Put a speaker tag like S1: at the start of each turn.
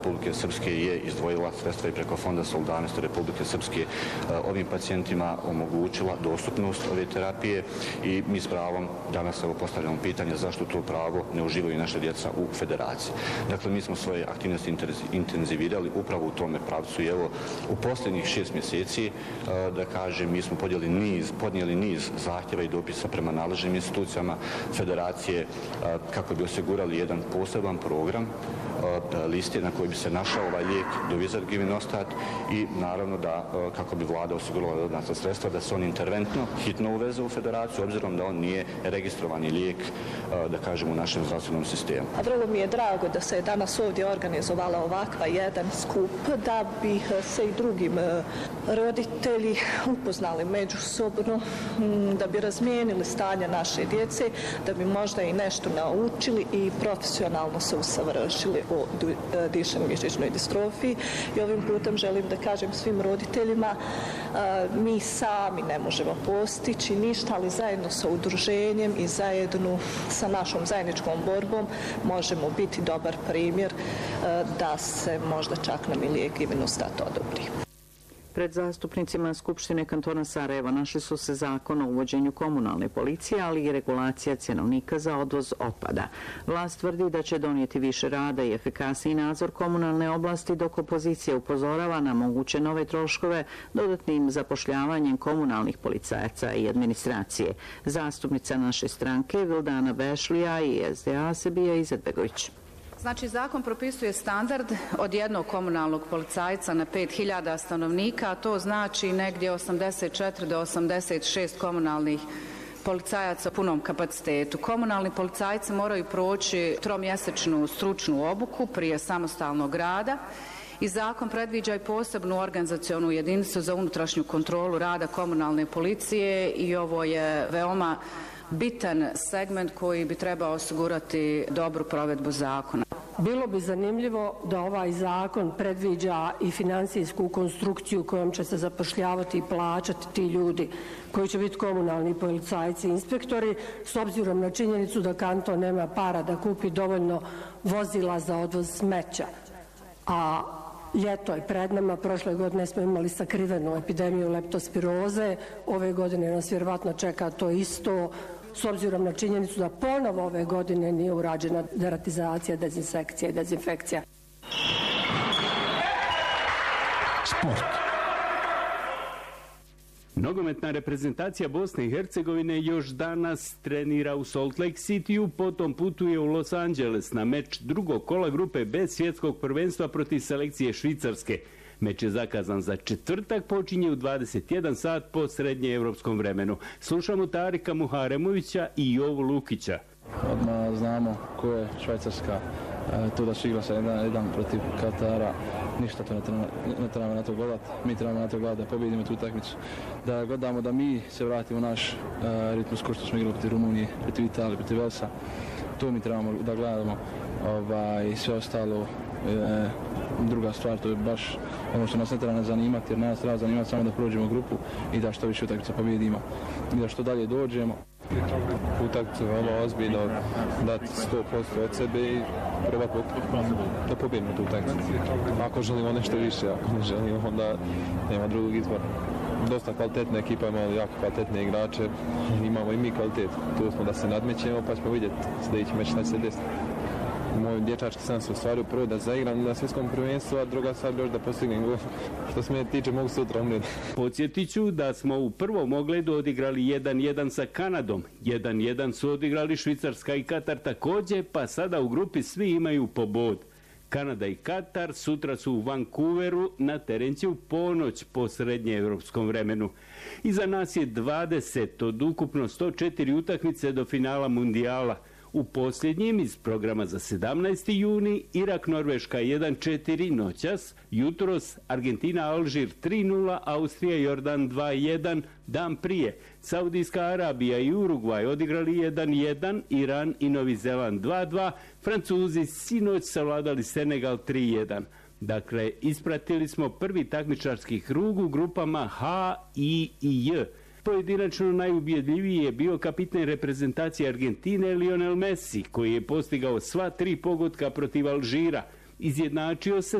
S1: Republike Srpske je izdvojila sredstva i preko Fonda solidarnosti Republike Srpske ovim pacijentima omogućila dostupnost ove terapije i mi s pravom danas postavljamo pitanje zašto to pravo ne uživaju naše djeca u federaciji. Dakle, mi smo svoje aktivnosti intenzivirali upravo u tome pravcu i evo u posljednjih 6 mjeseci, da kažem, mi smo podnijeli niz zahtjeva i dopisa prema nadležnim institucijama federacije kako bi osigurali jedan poseban program liste na kojoj bi se našao ovaj lijek Dovizar Givinostat i naravno da kako bi vlada osigurala dodatna sredstva da se on interventno, hitno uveze u federaciju obzirom da on nije registrovani lijek, da kažem, u našem zdravstvenom sistemu.
S2: A vrlo mi je drago da se je danas ovdje organizovala ovakva jedan skup da bi se i drugim roditelji upoznali međusobno, da bi razmijenili stanje naše djece, da bi možda i nešto naučili i profesionalno se usavršili o dišenoj mišićnoj distrofiji. I ovim putem želim da kažem svim roditeljima, mi sami ne možemo postići ništa, ali zajedno sa udruženjem i zajedno sa našom zajedničkom borbom možemo biti dobar primjer da se možda čak nam i lijek Givinostat odobri.
S3: Pred zastupnicima Skupštine kantona Sarajeva našli su se zakon o uvođenju komunalne policije, ali i regulacija cjenovnika za odvoz otpada. Vlast tvrdi da će donijeti više rada i efikasniji nadzor komunalne oblasti, dok opozicija upozorava na moguće nove troškove dodatnim zapošljavanjem komunalnih policajaca i administracije. Zastupnica naše stranke Vildana Bešlija i SDA Sebija Izetbegović.
S4: Znači, zakon propisuje standard od jednog komunalnog policajca na 5000 stanovnika, a to znači negdje 84 do 86 komunalnih policajaca u punom kapacitetu. Komunalni policajci moraju proći 3-mjesečnu stručnu obuku prije samostalnog rada i zakon predviđa i posebnu organizacionu jedinicu za unutrašnju kontrolu rada komunalne policije i ovo je veoma bitan segment koji bi trebao osigurati dobru provedbu zakona.
S5: Bilo bi zanimljivo da ovaj zakon predviđa i financijsku konstrukciju kojom će se zapošljavati i plaćati ti ljudi koji će biti komunalni policajci i inspektori, s obzirom na činjenicu da kanton nema para da kupi dovoljno vozila za odvoz smeća. A ljeto je pred nama, prošle godine smo imali sakrivenu epidemiju leptospiroze, ove godine nas vjerovatno čeka to isto, s obzirom na činjenicu da ponovo ove godine nije urađena deratizacija, dezinsekcija i dezinfekcija.
S6: Sport. Nogometna reprezentacija Bosne i Hercegovine još danas trenira u Salt Lake Cityu, potom putuje u Los Angeles na meč drugog kola grupe B svjetskog prvenstva protiv selekcije Švicarske. Meč je zakazan za četvrtak, počinje u 21 sat po srednjeevropskom vremenu. Slušamo Tarika Muharemovića i Jovu Lukića.
S7: Odmah znamo ko je Švajcarska, to da su igra sa jedan protiv Katara, ništa to ne trebamo na to gledati. Mi trebamo na to gledati da pobjedimo tu utakmicu, da gledamo da mi se vratimo u naš ritmus ko što smo igrali protiv Rumunije, protiv Italije, protiv Velsa. To mi trebamo da gledamo i sve ostalo. Druga stvar, to je baš ono što nas ne treba zanimati, jer nas treba zanimati samo da prođemo grupu i da što više utakmica pobjedimo i da što dalje dođemo.
S8: Utakmicu veoma ozbiljno, dati 100% od sebe i probati da pobjedimo tu utakmicu. Ako želimo nešto više, ako ne želimo, onda nema drugog izbora. Dosta kvalitetna ekipa, imamo jako kvalitetne igrače, imamo i mi kvalitet. Tu smo da se nadmećemo, pa ćemo vidjeti sljedeći meč šta će se desiti. Moj dječački san se ostvario, prvo da zaigram na svjetskom prvenstvu, a druga stvar još da postignem gol. Što se me tiče, mogu sutra umreti.
S6: Podsjetit ću da smo u prvom ogledu odigrali 1-1 sa Kanadom. 1-1 su odigrali Švicarska i Katar također, pa sada u grupi svi imaju po bod. Kanada i Katar sutra su u Vancouveru, na teren će u ponoć po srednjeevropskom vremenu. Iza nas je 20 od ukupno 104 utakmice do finala mundijala. U posljednjim iz programa za 17. juni Irak-Norveška 1-4 noćas, jutros Argentina-Alžir 3-0, Austrija-Jordan 2-1 dan prije. Saudijska Arabija i Urugvaj odigrali 1-1, Iran i Novi Zeland 2-2, Francuzi sinoć savladali Senegal 3-1. Dakle, ispratili smo prvi takmičarski krug u grupama H, I i J. Pojedinačno najubjedljiviji je bio kapitan reprezentacije Argentine Lionel Messi, koji je postigao sva 3 pogotka protiv Alžira. izjednačio se